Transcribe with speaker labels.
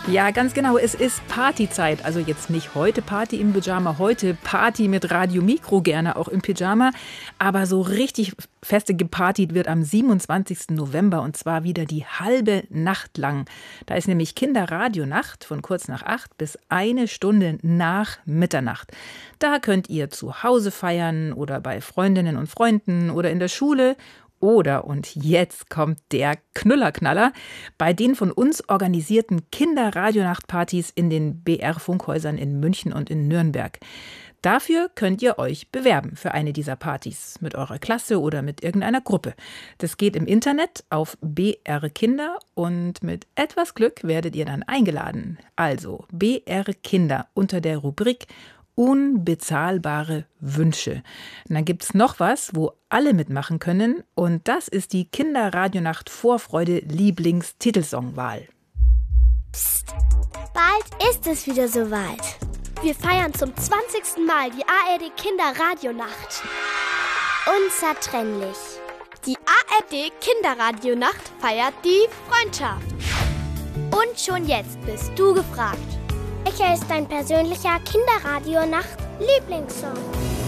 Speaker 1: Ja, ganz genau. Es ist Partyzeit. Also jetzt nicht heute Party im Pyjama, heute Party mit Radio Mikro, gerne auch im Pyjama. Aber so richtig feste gepartyt wird am 27. November und zwar wieder die halbe Nacht lang. Da ist nämlich Kinderradionacht von kurz nach 8 bis 1 Stunde nach Mitternacht. Da könnt ihr zu Hause feiern oder bei Freundinnen und Freunden oder in der Schule. Oder, und jetzt kommt der Knüllerknaller, bei den von uns organisierten Kinderradionachtpartys in den BR-Funkhäusern in München und in Nürnberg. Dafür könnt ihr euch bewerben für eine dieser Partys mit eurer Klasse oder mit irgendeiner Gruppe. Das geht im Internet auf BR Kinder und mit etwas Glück werdet ihr dann eingeladen. Also BR Kinder unter der Rubrik Unbezahlbare Wünsche. Und dann gibt es noch was, wo alle mitmachen können. Und das ist die Kinderradionacht Vorfreude Lieblingstitelsongwahl.
Speaker 2: Psst, bald ist es wieder soweit. Wir feiern zum 20. Mal die ARD Kinderradionacht. Unzertrennlich. Die ARD Kinderradionacht feiert die Freundschaft. Und schon jetzt bist du gefragt. Welcher ist dein persönlicher Kinderradionacht-Lieblingssong?